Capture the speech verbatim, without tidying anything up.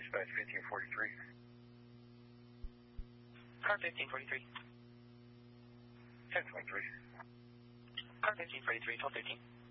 dispatch fifteen forty-three. Car fifteen forty-three. ten twenty-three. Car fifteen forty-three, twelve thirteen.